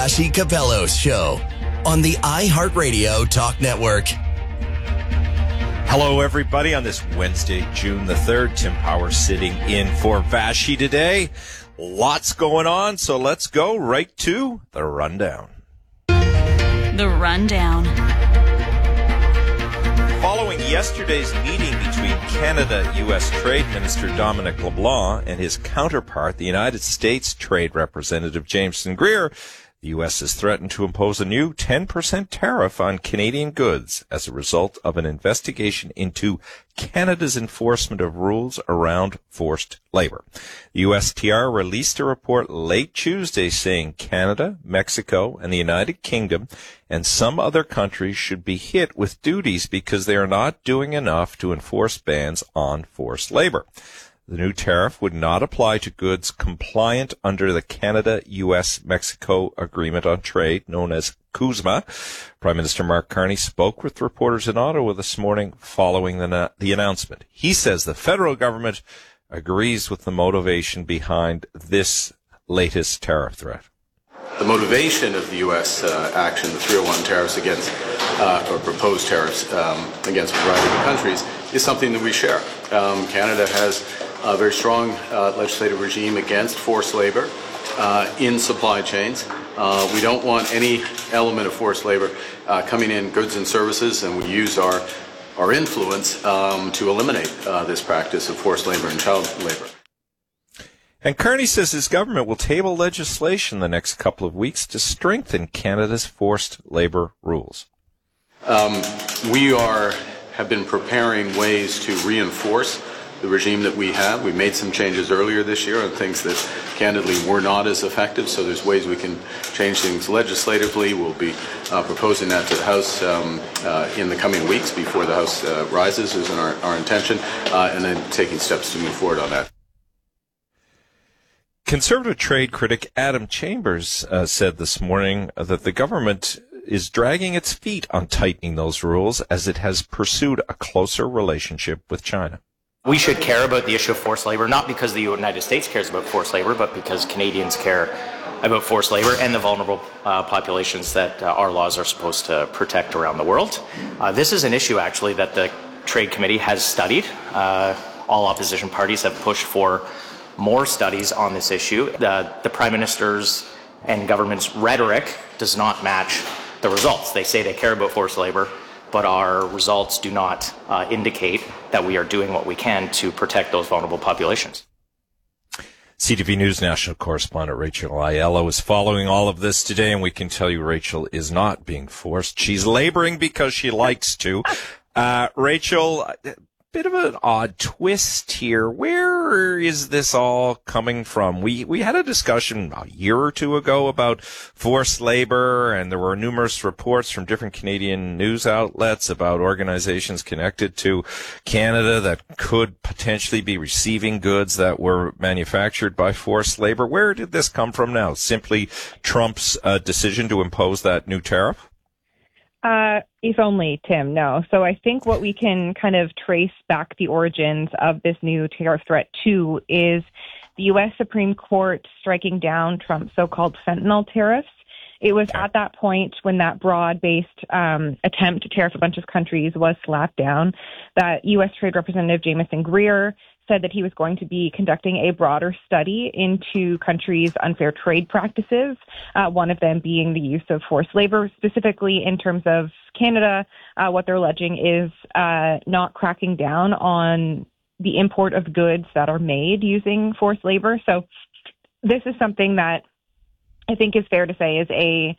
Vassy Capello's show on the iHeartRadio Talk Network. Hello, everybody. On this Wednesday, June the 3rd, Tim Power sitting in for Vassy today. Lots going on, so let's go right to the rundown. The rundown. Following yesterday's meeting between Canada-U.S. Trade Minister Dominic LeBlanc and his counterpart, the United States Trade Representative Jameson Greer, the U.S. has threatened to impose a new 10% tariff on Canadian goods as a result of an investigation into Canada's enforcement of rules around forced labor. The USTR released a report late Tuesday saying Canada, Mexico, and the United Kingdom and some other countries should be hit with duties because they are not doing enough to enforce bans on forced labor. The new tariff would not apply to goods compliant under the Canada-U.S.-Mexico Agreement on Trade, known as CUSMA. Prime Minister Mark Carney spoke with reporters in Ottawa this morning following the announcement. He says the federal government agrees with the motivation behind this latest tariff threat. The motivation of the U.S. action, the 301 tariffs against, or proposed tariffs against a variety of countries, is something that we share. Canada has a very strong legislative regime against forced labor in supply chains. We don't want any element of forced labor coming in goods and services, and we use our influence to eliminate this practice of forced labor and child labor. And Carney says his government will table legislation the next couple of weeks to strengthen Canada's forced labor rules. We have been preparing ways to reinforce the regime that we have. We made some changes earlier this year on things that candidly were not as effective, so there's ways we can change things legislatively. We'll be proposing that to the House in the coming weeks before the House rises, is our intention, and then taking steps to move forward on that. Conservative trade critic Adam Chambers said this morning that the government is dragging its feet on tightening those rules as it has pursued a closer relationship with China. We should care about the issue of forced labor, not because the United States cares about forced labor, but because Canadians care about forced labor and the vulnerable populations that our laws are supposed to protect around the world. This is an issue, actually, that the Trade Committee has studied. All opposition parties have pushed for more studies on this issue. The Prime Minister's and government's rhetoric does not match the results. They say they care about forced labor, but our results do not indicate that we are doing what we can to protect those vulnerable populations. CTV News national correspondent Rachel Aiello is following all of this today, and we can tell you Rachel is not being forced. She's laboring because she likes to. Rachel, bit of an odd twist here. Where is this all coming from? We had a discussion a year or two ago about forced labor, and there were numerous reports from different Canadian news outlets about organizations connected to Canada that could potentially be receiving goods that were manufactured by forced labor. Where did this come from now? Simply Trump's decision to impose that new tariff? If only, Tim, no. So I think what we can kind of trace back the origins of this new tariff threat to is the U.S. Supreme Court striking down Trump's so-called fentanyl tariffs. It was at that point when that broad-based attempt to tariff a bunch of countries was slapped down that U.S. Trade Representative Jameson Greer said that he was going to be conducting a broader study into countries' unfair trade practices, one of them being the use of forced labor. Specifically in terms of Canada, what they're alleging is not cracking down on the import of goods that are made using forced labor. So this is something that I think is fair to say is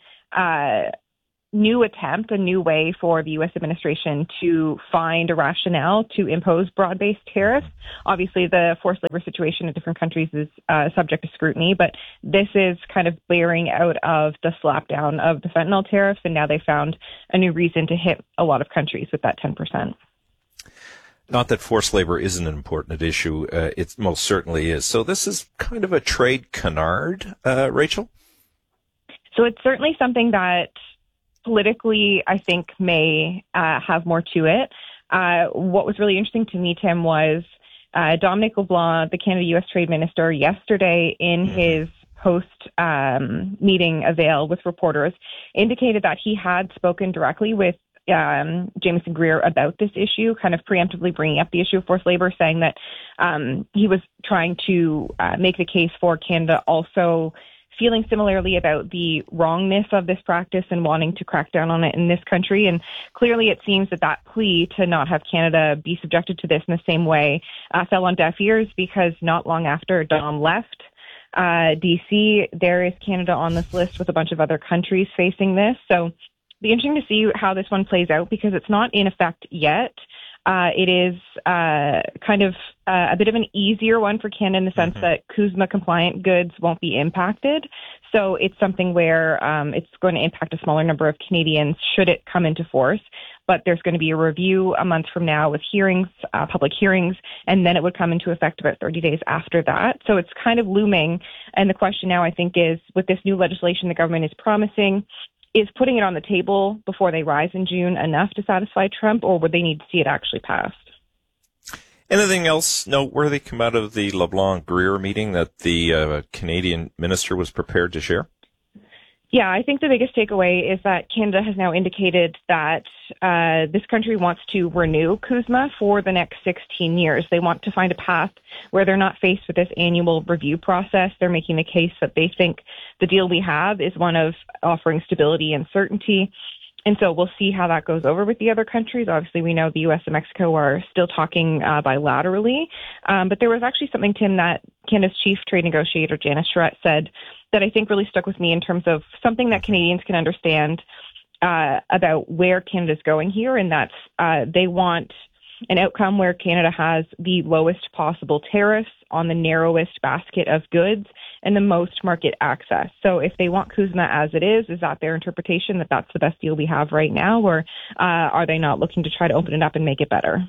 a new attempt, a new way for the U.S. administration to find a rationale to impose broad-based tariffs. Obviously, the forced labor situation in different countries is subject to scrutiny, but this is kind of bearing out of the slapdown of the fentanyl tariffs, and now they found a new reason to hit a lot of countries with that 10%. Not that forced labor isn't an important issue. It most certainly is. So this is kind of a trade canard, Rachel? So it's certainly something that politically, I think, may have more to it. What was really interesting to me, Tim, was Dominic LeBlanc, the Canada-U.S. Trade Minister, yesterday in his post-meeting avail with reporters indicated that he had spoken directly with Jamieson Greer about this issue, kind of preemptively bringing up the issue of forced labor, saying that he was trying to make the case for Canada also feeling similarly about the wrongness of this practice and wanting to crack down on it in this country. And clearly it seems that plea to not have Canada be subjected to this in the same way fell on deaf ears, because not long after Dom left DC, there is Canada on this list with a bunch of other countries facing this. So it'll be interesting to see how this one plays out, because it's not in effect yet. It is kind of a bit of an easier one for Canada in the sense that CUSMA compliant goods won't be impacted. So it's something where it's going to impact a smaller number of Canadians should it come into force. But there's going to be a review a month from now with hearings, public hearings, and then it would come into effect about 30 days after that. So it's kind of looming. And the question now, I think, is with this new legislation the government is promising, is putting it on the table before they rise in June enough to satisfy Trump, or would they need to see it actually passed? Anything else noteworthy come out of the LeBlanc-Greer meeting that the Canadian minister was prepared to share? Yeah, I think the biggest takeaway is that Canada has now indicated that this country wants to renew CUSMA for the next 16 years. They want to find a path where they're not faced with this annual review process. They're making the case that they think the deal we have is one of offering stability and certainty. And so we'll see how that goes over with the other countries. Obviously, we know the U.S. and Mexico are still talking bilaterally. But there was actually something, Tim, that Canada's chief trade negotiator, Janice Charette, said that I think really stuck with me in terms of something that Canadians can understand about where Canada's going here, and that's they want an outcome where Canada has the lowest possible tariffs on the narrowest basket of goods and the most market access. So if they want CUSMA as it is that their interpretation that that's the best deal we have right now, or are they not looking to try to open it up and make it better?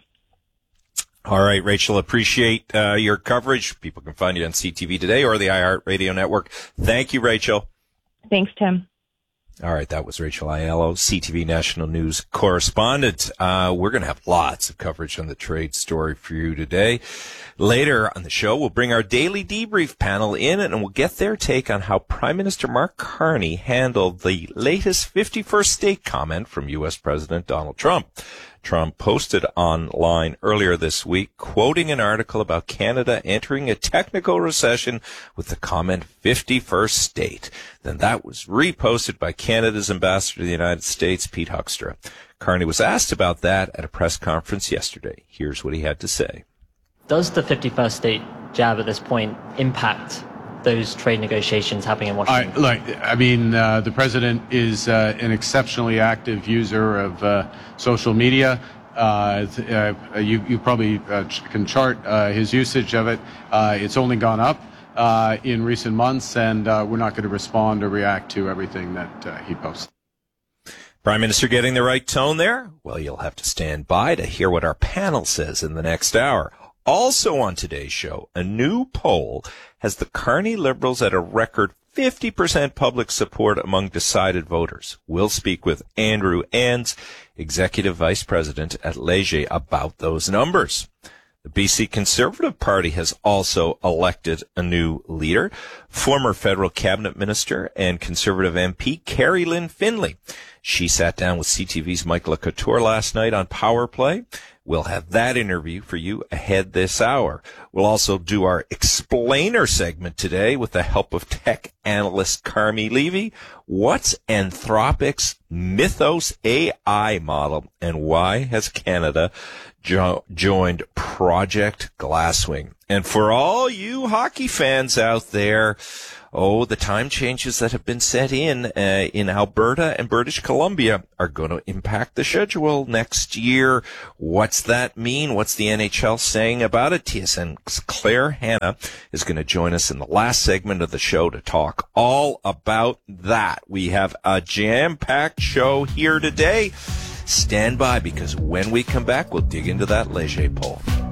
All right, Rachel, appreciate your coverage. People can find you on CTV Today or the iHeartRadio network. Thank you, Rachel. Thanks, Tim. All right, that was Rachel Aiello, CTV National News correspondent. We're going to have lots of coverage on the trade story for you today. Later on the show, we'll bring our daily debrief panel in, and we'll get their take on how Prime Minister Mark Carney handled the latest 51st state comment from U.S. President Donald Trump. Trump posted online earlier this week, quoting an article about Canada entering a technical recession with the comment 51st state. Then that was reposted by Canada's ambassador to the United States, Pete Huckstra. Carney was asked about that at a press conference yesterday. Here's what he had to say. Does the 51st state jab at this point impact those trade negotiations happening in Washington? The president is an exceptionally active user of social media. You probably can chart his usage of it. It's only gone up in recent months, and we're not going to respond or react to everything that he posts. Prime Minister getting the right tone there? Well, you'll have to stand by to hear what our panel says in the next hour. Also on today's show, a new poll has the Carney Liberals at a record 50% public support among decided voters. We'll speak with Andrew Enns, Executive Vice President at Léger, about those numbers. The BC Conservative Party has also elected a new leader, former federal cabinet minister and Conservative MP Carrie Lynn Finlay. She sat down with CTV's Michael Couture last night on Power Play. We'll have that interview for you ahead this hour. We'll also do our explainer segment today with the help of tech analyst Carmi Levy. What's Anthropic's Mythos AI model, and why has Canada joined Project Glasswing? And for all you hockey fans out there, the time changes that have been set in Alberta and British Columbia are going to impact the schedule next year. What's that mean? What's the NHL saying about it? TSN's Claire Hanna is going to join us in the last segment of the show to talk all about that. We have a jam-packed show here today. Stand by, because when we come back, we'll dig into that Léger poll.